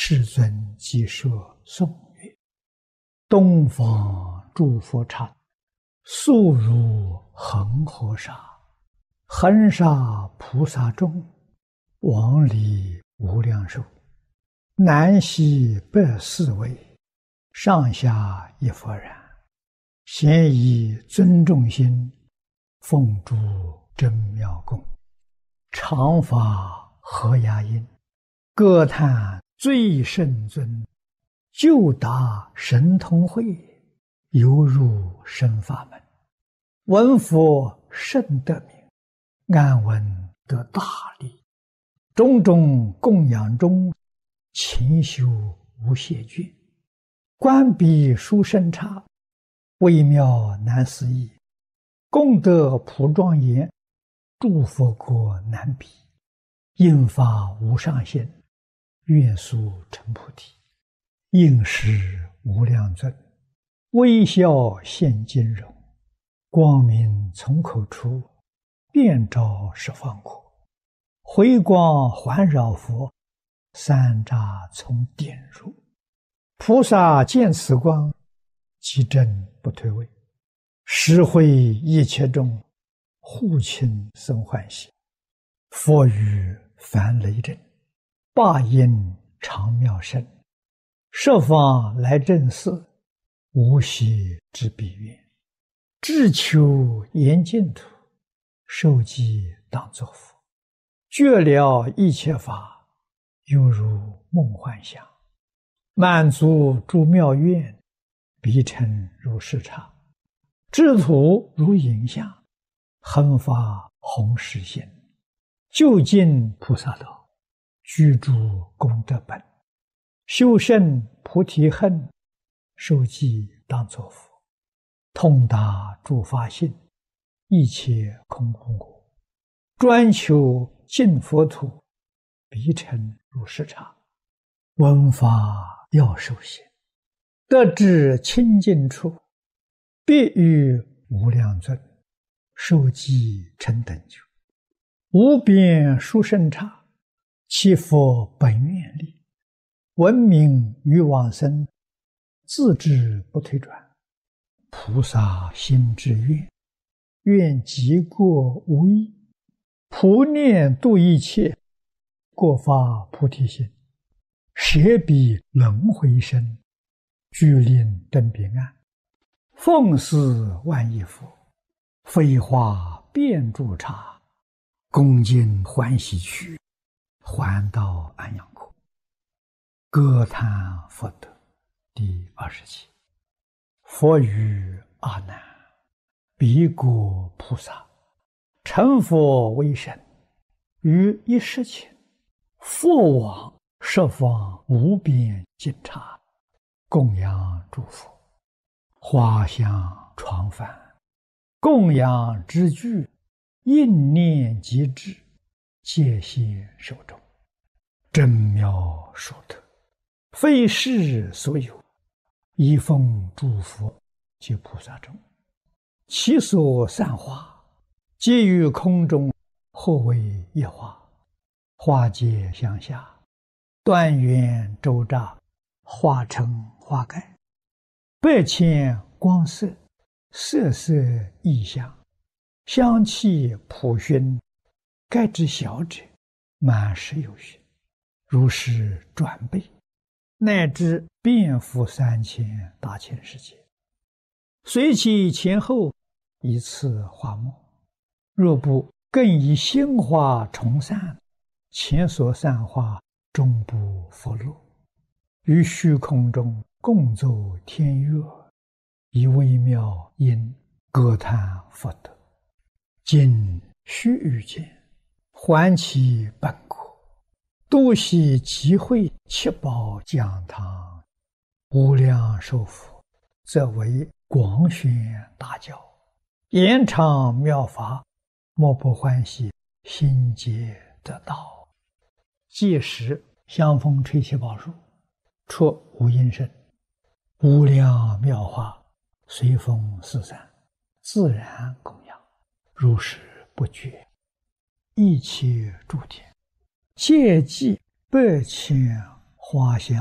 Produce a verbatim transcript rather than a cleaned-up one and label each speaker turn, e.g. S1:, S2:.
S1: 世尊即说颂曰：东方诸佛刹，速如恒河沙，恒沙菩萨众，往里无量寿，南西北四围，上下一佛然，咸以尊重心，奉诸真妙供，常发和雅音，歌叹最胜尊，就达神通会，犹入深法门。闻佛甚得名，安闻得大利，种种供养中，勤修无懈倦。观彼殊胜刹，微妙难思议，功德普庄严，诸佛国难比。应发无上限，愿速成菩提。应是无量尊，微笑现金容，光明从口出，遍照十方国。回光环绕佛，三匝从点入。菩萨见此光，即正不退位，实会一切众，护亲生欢喜。佛语梵雷震，霸音常妙声，设方来正寺，无息之彼愿。志求严净土，受记当作佛。觉了一切法，犹如梦幻想。满足诸妙愿，彼尘如是刹。智土如影像，恒发弘誓心。究竟菩萨道，居住功德本。修胜菩提恨，受记当作佛。通达诸法性，一切空无我。专求净佛土，彼尘如是刹。闻法要受行，得至清净处，必遇无量尊，受记成等觉。无边殊胜刹，其佛本愿力，闻名于往生，自知不退转。菩萨心之愿，愿极过无异，普念度一切，过发菩提心，舍彼轮回身，具令登彼岸。奉事万亿佛，飞花遍诸刹，恭敬欢喜去，还到安阳国。歌叹佛德第二十七。佛语阿难：彼国菩萨成佛为身，于一时前，佛往十方无边尽刹，供养诸佛。花香床幡，供养之具，应念即至，戒现手中。真妙殊特，非世所有，一奉诸佛及菩萨众。其所散花，皆于空中，或为一花。花皆向下，端圆周匝，化成花盖。百千光色，色色异香，香气普熏，盖之小者，满十有余，如是转倍，乃至遍覆三千大千世界。随其前后，一次花末。若不更以新花重散，前所散花终不佛落。于虚空中共奏天乐，以微妙音歌叹佛德。今须臾间，还其本国，多悉集会七宝讲堂，无量寿佛，则为广宣大教，延长妙法，莫不欢喜，心皆得道。届时香风吹七宝树，出无音声，无量妙法随风四散，自然供养，如是不绝。一切诸天，皆记百千花香